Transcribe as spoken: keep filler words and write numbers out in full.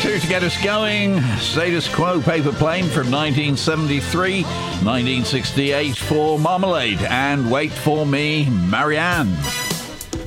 two to get us going. Status Quo, Paper Plane from nineteen seventy-three, nineteen sixty-eight for Marmalade, and Wait For Me, Marianne.